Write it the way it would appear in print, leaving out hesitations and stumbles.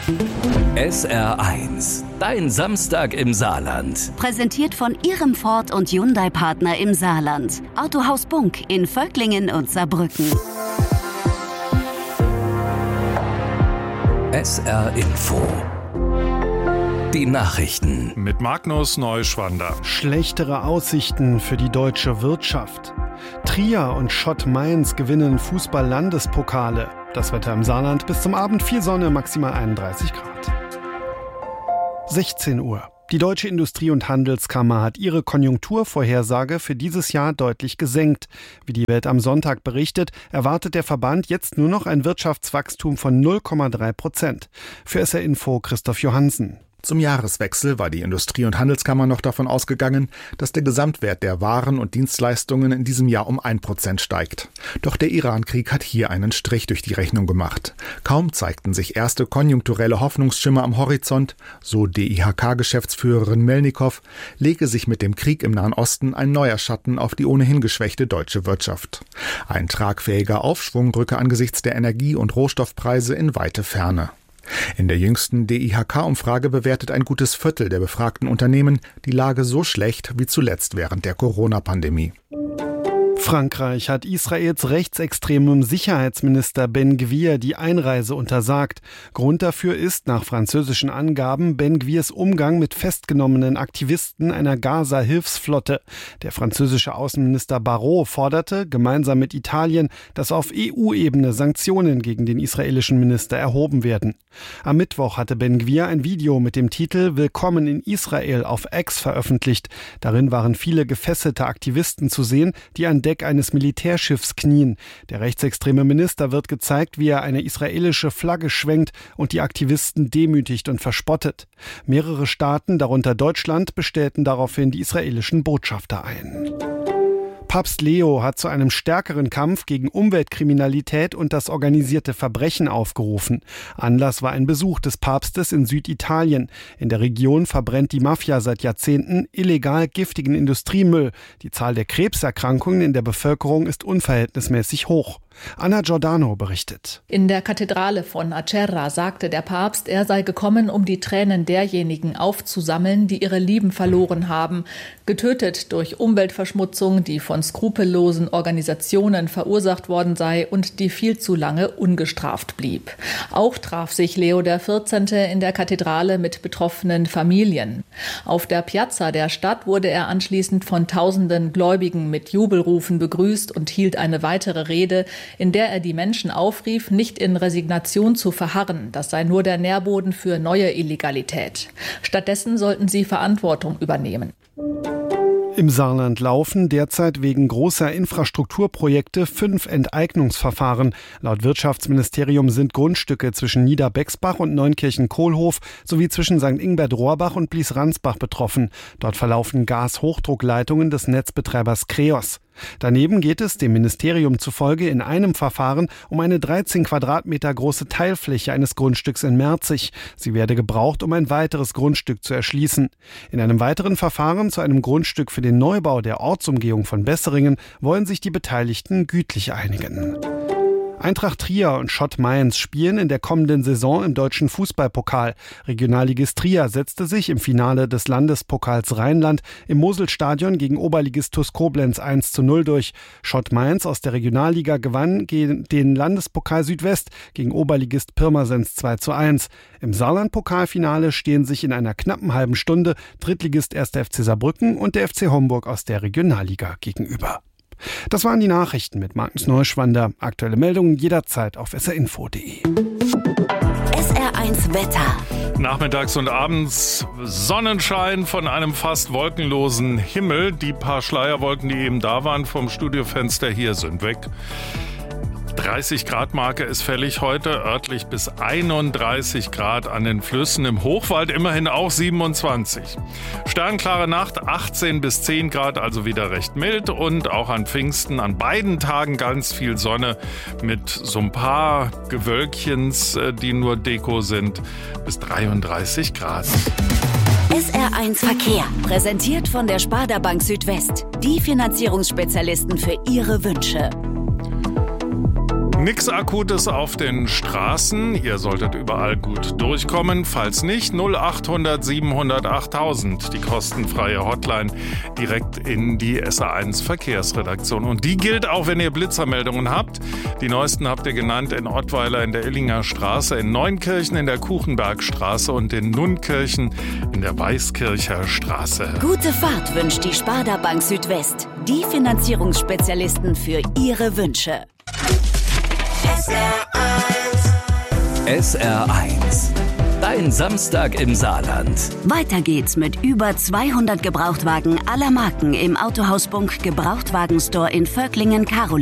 SR1, dein Samstag im Saarland. Präsentiert von Ihrem Ford und Hyundai-Partner im Saarland. Autohaus Bunk in Völklingen und Saarbrücken. SR Info. Die Nachrichten. Mit Magnus Neuschwander. Schlechtere Aussichten für die deutsche Wirtschaft. Trier und Schott Mainz gewinnen Fußball-Landespokale. Das Wetter im Saarland bis zum Abend viel Sonne, maximal 31 Grad. 16 Uhr. Die Deutsche Industrie- und Handelskammer hat ihre Konjunkturvorhersage für dieses Jahr deutlich gesenkt. Wie die Welt am Sonntag berichtet, erwartet der Verband jetzt nur noch ein Wirtschaftswachstum von 0,3%. Für SR Info Christoph Johansen. Zum Jahreswechsel war die Industrie- und Handelskammer noch davon ausgegangen, dass der Gesamtwert der Waren und Dienstleistungen in diesem Jahr um 1% steigt. Doch der Iran-Krieg hat hier einen Strich durch die Rechnung gemacht. Kaum zeigten sich erste konjunkturelle Hoffnungsschimmer am Horizont, so DIHK-Geschäftsführerin Melnikow, lege sich mit dem Krieg im Nahen Osten ein neuer Schatten auf die ohnehin geschwächte deutsche Wirtschaft. Ein tragfähiger Aufschwung rücke angesichts der Energie- und Rohstoffpreise in weite Ferne. In der jüngsten DIHK-Umfrage bewertet ein gutes Viertel der befragten Unternehmen die Lage so schlecht wie zuletzt während der Corona-Pandemie. Frankreich hat Israels rechtsextremem Sicherheitsminister Ben-Gvir die Einreise untersagt. Grund dafür ist nach französischen Angaben Ben-Gvirs Umgang mit festgenommenen Aktivisten einer Gaza-Hilfsflotte. Der französische Außenminister Barrot forderte, gemeinsam mit Italien, dass auf EU-Ebene Sanktionen gegen den israelischen Minister erhoben werden. Am Mittwoch hatte Ben-Gvir ein Video mit dem Titel Willkommen in Israel auf X veröffentlicht. Darin waren viele gefesselte Aktivisten zu sehen, die an Deck eines Militärschiffs knien. Der rechtsextreme Minister wird gezeigt, wie er eine israelische Flagge schwenkt und die Aktivisten demütigt und verspottet. Mehrere Staaten, darunter Deutschland, bestellten daraufhin die israelischen Botschafter ein. Papst Leo hat zu einem stärkeren Kampf gegen Umweltkriminalität und das organisierte Verbrechen aufgerufen. Anlass war ein Besuch des Papstes in Süditalien. In der Region verbrennt die Mafia seit Jahrzehnten illegal giftigen Industriemüll. Die Zahl der Krebserkrankungen in der Bevölkerung ist unverhältnismäßig hoch. Anna Giordano berichtet. In der Kathedrale von Acerra sagte der Papst, er sei gekommen, um die Tränen derjenigen aufzusammeln, die ihre Lieben verloren haben, getötet durch Umweltverschmutzung, die von skrupellosen Organisationen verursacht worden sei und die viel zu lange ungestraft blieb. Auch traf sich Leo XIV. In der Kathedrale mit betroffenen Familien. Auf der Piazza der Stadt wurde er anschließend von tausenden Gläubigen mit Jubelrufen begrüßt und hielt eine weitere Rede, in der er die Menschen aufrief, nicht in Resignation zu verharren. Das sei nur der Nährboden für neue Illegalität. Stattdessen sollten sie Verantwortung übernehmen. Im Saarland laufen derzeit wegen großer Infrastrukturprojekte 5 Enteignungsverfahren. Laut Wirtschaftsministerium sind Grundstücke zwischen Niederbexbach und Neunkirchen-Kohlhof sowie zwischen St. Ingbert-Rohrbach und Blies-Ransbach betroffen. Dort verlaufen Gashochdruckleitungen des Netzbetreibers Kreos. Daneben geht es dem Ministerium zufolge in einem Verfahren um eine 13 Quadratmeter große Teilfläche eines Grundstücks in Merzig. Sie werde gebraucht, um ein weiteres Grundstück zu erschließen. In einem weiteren Verfahren zu einem Grundstück für den Neubau der Ortsumgehung von Besseringen wollen sich die Beteiligten gütlich einigen. Eintracht Trier und Schott Mainz spielen in der kommenden Saison im deutschen Fußballpokal. Regionalligist Trier setzte sich im Finale des Landespokals Rheinland im Moselstadion gegen Oberligist TuS Koblenz 1:0 durch. Schott Mainz aus der Regionalliga gewann den Landespokal Südwest gegen Oberligist Pirmasens 2:1. Im Saarland-Pokalfinale stehen sich in einer knappen halben Stunde Drittligist 1. FC Saarbrücken und der FC Homburg aus der Regionalliga gegenüber. Das waren die Nachrichten mit Magnus Neuschwander. Aktuelle Meldungen jederzeit auf srinfo.de. SR1 Wetter. Nachmittags und abends Sonnenschein von einem fast wolkenlosen Himmel. Die paar Schleierwolken, die eben da waren vom Studiofenster hier, sind weg. 30 Grad Marke ist fällig heute, örtlich bis 31 Grad an den Flüssen, im Hochwald immerhin auch 27. Sternklare Nacht, 18 bis 10 Grad, also wieder recht mild, und auch an Pfingsten an beiden Tagen ganz viel Sonne mit so ein paar Gewölkchens, die nur Deko sind, bis 33 Grad. SR1 Verkehr, präsentiert von der Sparda Bank Südwest, die Finanzierungsspezialisten für Ihre Wünsche. Nix Akutes auf den Straßen. Ihr solltet überall gut durchkommen. Falls nicht, 0800 700 8000. Die kostenfreie Hotline direkt in die SA1 Verkehrsredaktion. Und die gilt auch, wenn ihr Blitzermeldungen habt. Die neuesten habt ihr genannt in Ottweiler in der Illinger Straße, in Neunkirchen in der Kuchenbergstraße und in Nunnkirchen in der Weißkircher Straße. Gute Fahrt wünscht die Sparda Bank Südwest. Die Finanzierungsspezialisten für Ihre Wünsche. SR1. Dein Samstag im Saarland. Weiter geht's mit über 200 Gebrauchtwagen aller Marken im Autohaus Bunk Gebrauchtwagenstore in Völklingen-Caroline.